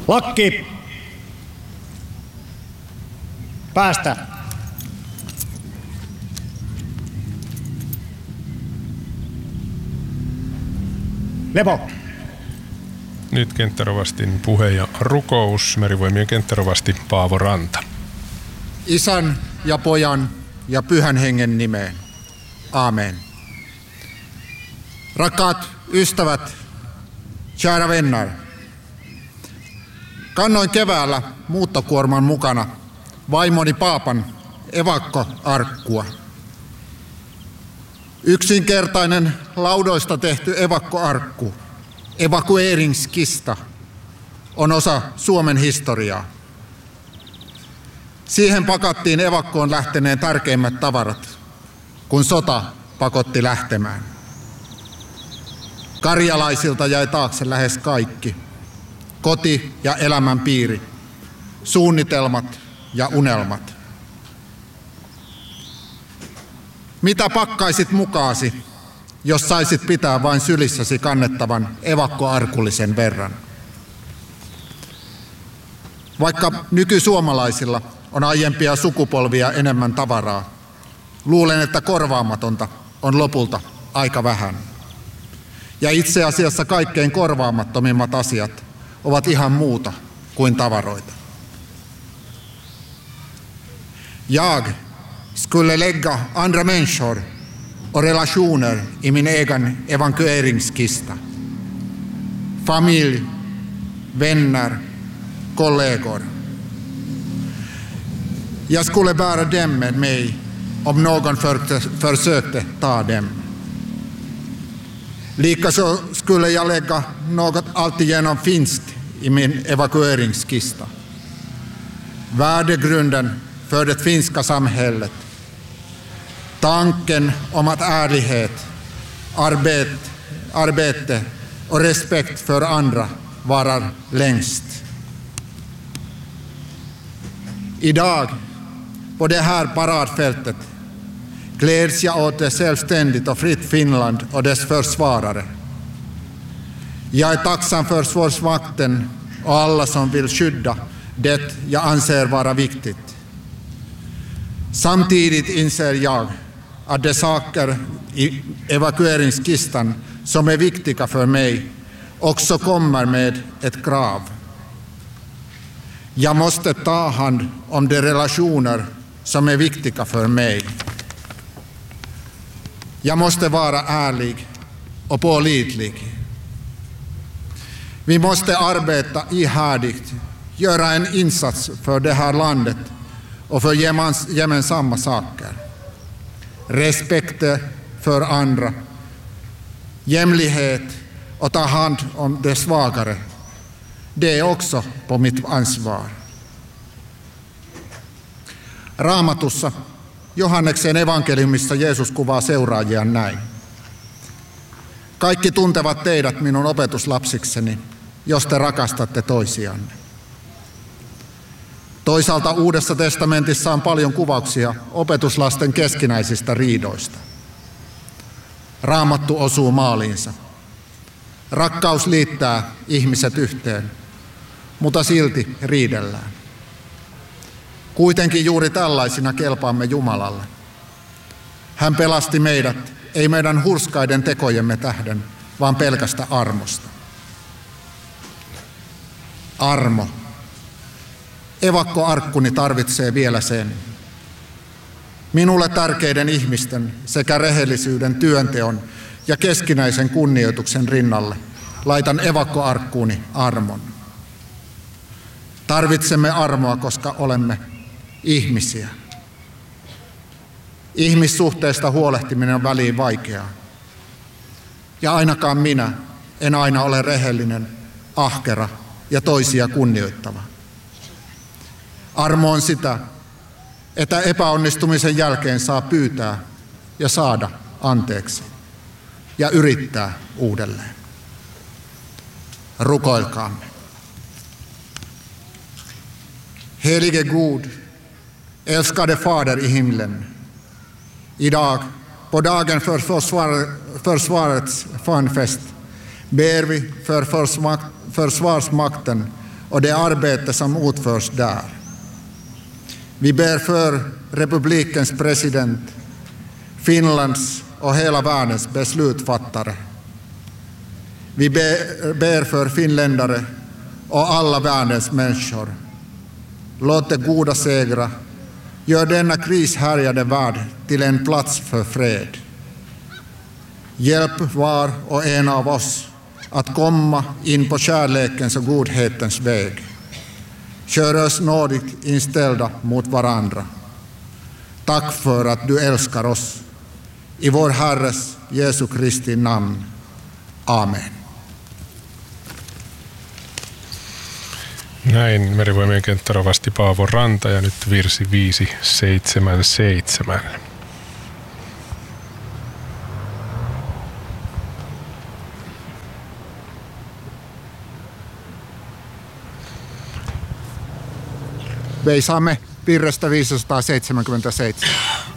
Lakki! Päästä! Lepo! Nyt kenttärovastin puhe ja rukous. Merivoimien kenttärovasti Paavo Ranta. Isän ja Pojan ja Pyhän Hengen nimeen. Amen. Rakkaat ystävät, kära vänner. Kannoin keväällä muuttokuorman mukana vaimoni Paapan evakkoarkkua. Yksinkertainen laudoista tehty evakkoarkku, evakueringskista, on osa Suomen historiaa. Siihen pakattiin evakkoon lähteneen tärkeimmät tavarat, kun sota pakotti lähtemään. Karjalaisilta jäi taakse lähes kaikki. Koti ja elämänpiiri, suunnitelmat ja unelmat. Mitä pakkaisit mukaasi, jos saisit pitää vain sylissäsi kannettavan evakkoarkullisen verran? Vaikka nykysuomalaisilla on aiempia sukupolvia enemmän tavaraa, luulen, että korvaamatonta on lopulta aika vähän. Ja itse asiassa kaikkein korvaamattomimmat asiat ovat ihan muuta kuin tavaroita. Jag skulle lägga andra människor och relationer i min egen evakueringskista. Familj, vänner, kollegor. Jag skulle bära dem med mig om någon försökte ta dem. Likaså skulle jag lägga något alltigenom finskt i min evakueringskista. Värdegrunden för det finska samhället. Tanken om att ärlighet, arbete och respekt för andra varar längst. Idag, på det här paradfältet, gläds jag åt det självständigt och fritt Finland och dess försvarare. Jag är tacksam för Försvarsmakten och alla som vill skydda det jag anser vara viktigt. Samtidigt inser jag att de saker i evakueringskistan som är viktiga för mig också kommer med ett krav. Jag måste ta hand om de relationer som är viktiga för mig. Jag måste vara ärlig och pålitlig. Vi måste arbeta ihärdigt, göra en insats för det här landet och för gemensamma saker. Respekt för andra, jämlikhet och ta hand om de svagare. Det är också på mitt ansvar. Raamatussa Johanneksen evankeliumissa Jeesus kuvaa seuraajiaan näin. Kaikki tuntevat teidät minun opetuslapsikseni, jos te rakastatte toisianne. Toisaalta Uudessa testamentissa on paljon kuvauksia opetuslasten keskinäisistä riidoista. Raamattu osuu maaliinsa. Rakkaus liittää ihmiset yhteen, mutta silti riidellään. Kuitenkin juuri tällaisina kelpaamme Jumalalle. Hän pelasti meidät, ei meidän hurskaiden tekojemme tähden, vaan pelkästä armosta. Armo. Evakkoarkkuni tarvitsee vielä sen. Minulle tärkeiden ihmisten sekä rehellisyyden, työnteon ja keskinäisen kunnioituksen rinnalle laitan evakkoarkkuuni armon. Tarvitsemme armoa, koska olemme ihmisiä. Ihmissuhteista huolehtiminen on väliin vaikeaa. Ja ainakaan minä en aina ole rehellinen, ahkera ja toisia kunnioittava. Armo on sitä, että epäonnistumisen jälkeen saa pyytää ja saada anteeksi ja yrittää uudelleen. Rukoilkaamme. Helige Gud, älskade Fader i himlen. Idag, på dagen för försvarets fanfest, ber vi för Försvarsmakten och det arbete som utförs där. Vi ber för republikens president, Finlands och hela världens beslutsfattare. Vi ber för finländare och alla världens människor. Låt det goda segra. Gör denna krishärjade värld till en plats för fred. Hjälp var och en av oss att komma in på kärlekens och godhetens väg. Kör oss nådigt inställda mot varandra. Tack för att du älskar oss. I vår Herres Jesu Kristi namn. Amen. Näin Merivoimien kenttärovasti Paavo Ranta ja nyt virsi 577. Veisaamme virrestä 577.